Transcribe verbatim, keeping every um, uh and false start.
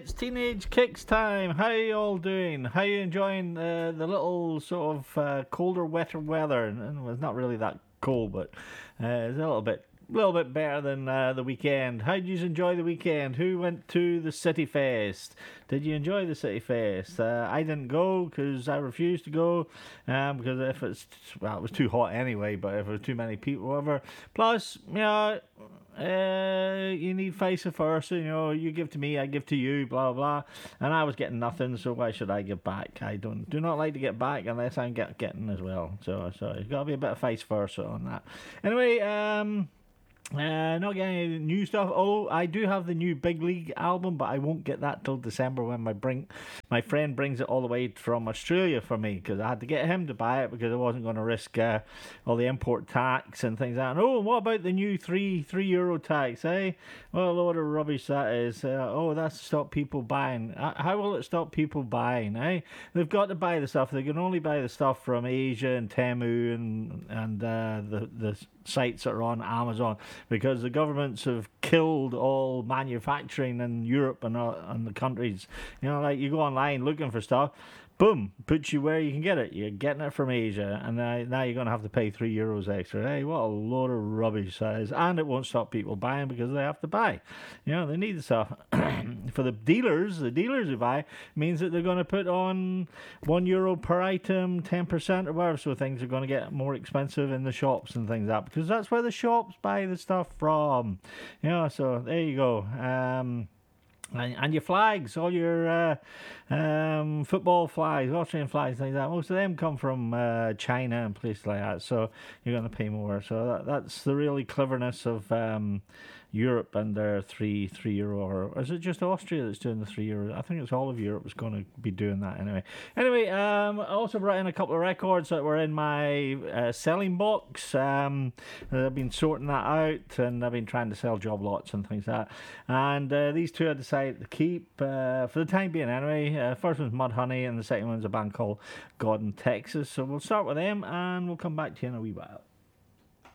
it's Teenage Kicks time. How you all doing? How you enjoying uh, the little sort of uh, colder, wetter weather? And well, it's not really that cold, but uh, it's a little bit, little bit better than uh, the weekend. How did you enjoy the weekend? Who went to the City Fest? Did you enjoy the City Fest? Uh, I didn't go because I refused to go um, because if it's well, it was too hot anyway. But if there was too many people, whatever. Plus, you know. Uh, you need vice versa, you know, you give to me, I give to you, blah, blah, and I was getting nothing, so why should I give back? I don't, do not like to get back unless I'm get, getting as well, so, so, it's got to be a bit of vice versa on that. Anyway, um... Uh, not getting any new stuff. Oh, I do have the new Big League album, but I won't get that till December when my bring my friend brings it all the way from Australia for me, because I had to get him to buy it because I wasn't going to risk uh, all the import tax and things like that. And, oh, what about the new three three euro tax? Eh? What a load of rubbish that is. Uh, oh, that's to stop people buying. Uh, how will it stop people buying? Eh? They've got to buy the stuff. They can only buy the stuff from Asia and Temu and and uh, the the sites that are on Amazon, because the governments have killed all manufacturing in Europe and, uh, and the countries. You know, like you go online looking for stuff, boom, puts you where you can get it. You're getting it from Asia, and now, now you're going to have to pay three euros extra. Hey, what a load of rubbish that is. And it won't stop people buying because they have to buy. You know, they need the stuff. For the dealers, the dealers who buy, means that they're going to put on one euro per item, ten percent or whatever, so things are going to get more expensive in the shops and things like that, because that's where the shops buy the stuff from. You know, so there you go. Um... And, and your flags, all your uh, um, football flags, Austrian flags, things like that, most of them come from uh, China and places like that, so you're going to pay more. So that, that's the really cleverness of um, Europe and their three three euro, or is it just Austria that's doing the three euro? I think it's all of Europe is going to be doing that anyway. Anyway, um, I also brought in a couple of records that were in my uh, selling box. Um, I've been sorting that out, and I've been trying to sell job lots and things like that. And uh, these two I decided to keep uh, for the time being anyway. Uh, first one's Mudhoney, and the second one's a band called God in Texas. So we'll start with them, and we'll come back to you in a wee while.